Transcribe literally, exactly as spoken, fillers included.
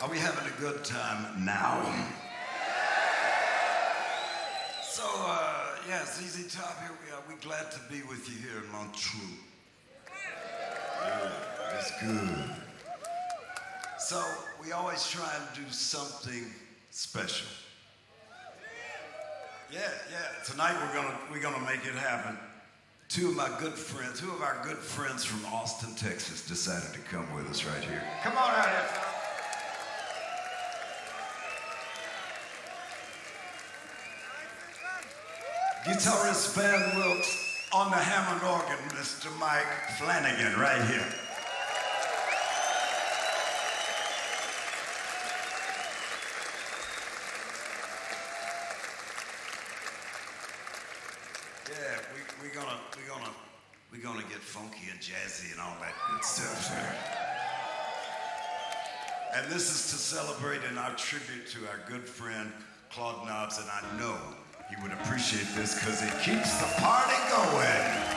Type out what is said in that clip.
Are we having a good time now? So, uh, yeah, Z Z Top, here we are. We're glad to be with you here in Montreux. Yeah, that's good. So, we always try and do something special. Yeah, yeah. Tonight we're gonna we're gonna make it happen. Two of my good friends, two of our good friends from Austin, Texas, decided to come with us right here. Come on out here, fellas. Guitarist Van Wilkes, on the Hammond organ, Mister Mike Flanagan, right here. Yeah, we, we're gonna, we're gonna, we're gonna get funky and jazzy and all that good stuff here. And this is to celebrate in our tribute to our good friend Claude Knobs, and I know he would appreciate this because it keeps the party going.